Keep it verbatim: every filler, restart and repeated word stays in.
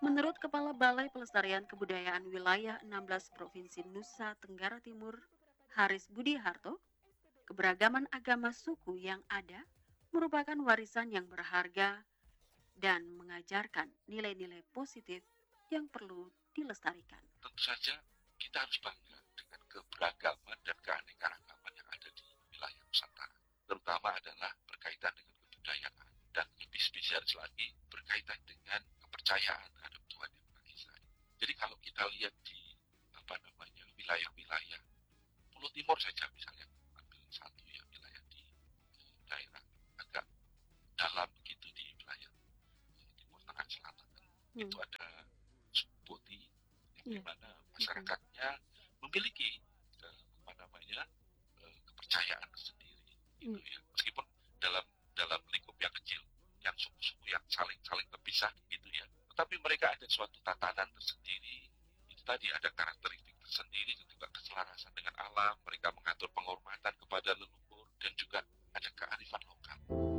Menurut Kepala Balai Pelestarian Kebudayaan Wilayah enam belas Provinsi Nusa Tenggara Timur, Haris Budi Harto, keberagaman agama suku yang ada merupakan warisan yang berharga dan mengajarkan nilai-nilai positif yang perlu dilestarikan. Tentu saja kita harus bangga dengan keberagaman dan keanekaragaman yang ada di wilayah Nusantara. Terutama adalah berkaitan dengan kebudayaan dan lebih spesialis lagi berkaitan dengan kepercayaan terhadap Tuhan Yang Maha Esa. Jadi kalau kita lihat di apa namanya wilayah-wilayah Pulau Timur saja misalnya, ambil satu ya wilayah di eh, daerah agak dalam begitu di wilayah eh, Timur Tengah Selatan kan. Hmm. Itu ada Suboti yang Iya. dimana masyarakatnya memiliki eh, apa namanya eh, kepercayaan sendiri gitu Hmm. ya, meskipun dalam dalam lingkup yang kecil, yang suku-suku yang saling saling terpisah gitu ya, tetapi mereka ada suatu tatanan tersendiri. Itu tadi ada karakteristik tersendiri dan juga keselarasan dengan alam. Mereka